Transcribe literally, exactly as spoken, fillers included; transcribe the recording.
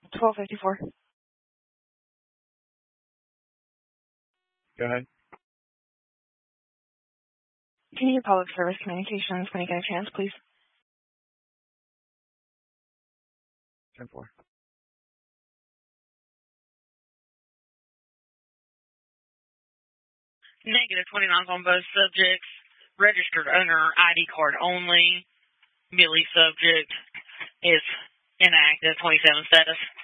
twelve fifty-four. Go ahead. Can you public service communications when you get a chance, please? ten four. Negative twenty-nine on both subjects. Registered owner I D card only. Billy subject is inactive, twenty-seven status.